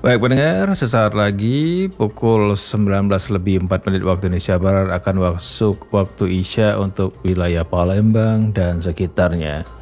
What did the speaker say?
Baik pendengar, sesaat lagi pukul 19 lebih 4 menit waktu Indonesia Barat akan masuk waktu Isya untuk wilayah Palembang dan sekitarnya.